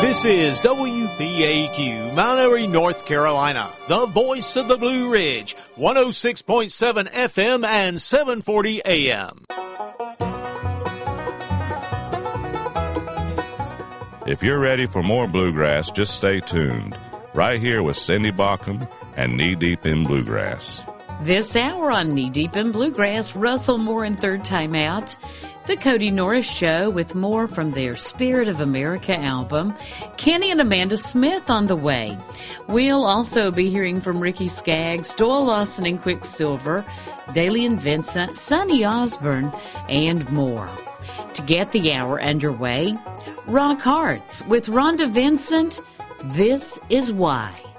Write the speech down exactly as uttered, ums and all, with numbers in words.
This is W B A Q, Mount Airy, North Carolina, the voice of the Blue Ridge, one oh six point seven F M and seven forty A M. If you're ready for more bluegrass, just stay tuned. Right here with Cindy Baucom and Knee Deep in Bluegrass. This hour on Knee Deep in Bluegrass, Russell Moore and Third Time Out, The Cody Norris Show with more from their Spirit of America album, Kenny and Amanda Smith on the way. We'll also be hearing from Ricky Skaggs, Doyle Lawson and Quicksilver, Daly and Vincent, Sonny Osborne, and more. To get the hour underway, Rock Hearts with Rhonda Vincent, This Is Why.